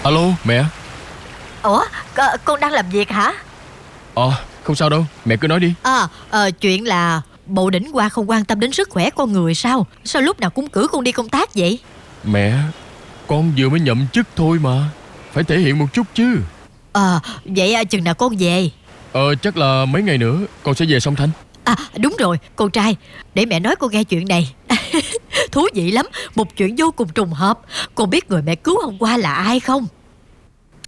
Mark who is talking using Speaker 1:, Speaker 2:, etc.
Speaker 1: Alo mẹ.
Speaker 2: Ủa, con đang làm việc hả?
Speaker 1: Không sao đâu, mẹ cứ nói đi.
Speaker 2: Chuyện là bộ đỉnh qua không quan tâm đến sức khỏe con người sao? Sao lúc nào cũng cử con đi công tác vậy?
Speaker 1: Mẹ, con vừa mới nhậm chức thôi mà, phải thể hiện một chút chứ.
Speaker 2: Vậy chừng nào con về?
Speaker 1: Chắc là mấy ngày nữa con sẽ về Song Thanh.
Speaker 2: Đúng rồi, con trai, để mẹ nói con nghe chuyện này. Thú vị lắm, một chuyện vô cùng trùng hợp. Con biết người mẹ cứu hôm qua là ai không?